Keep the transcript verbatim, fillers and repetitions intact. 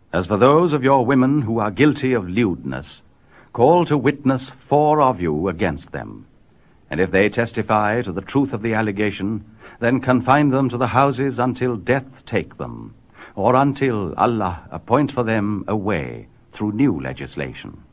As for those of your women who are guilty of lewdness, call to witness four of you against them. And if they testify to the truth of the allegation, then confine them to the houses until death take them, or until Allah appoint for them a way through new legislation.